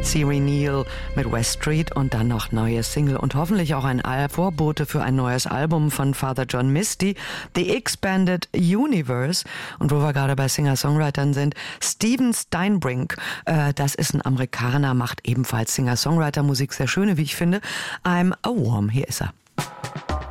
Siri Neal mit West Street und dann noch neue Single und hoffentlich auch ein Vorbote für ein neues Album von Father John Misty, The Expanded Universe. Und wo wir gerade bei Singer-Songwritern sind, Steven Steinbrink, das ist ein Amerikaner, macht ebenfalls Singer-Songwriter-Musik, sehr schöne, wie ich finde. I'm a Worm, hier ist er.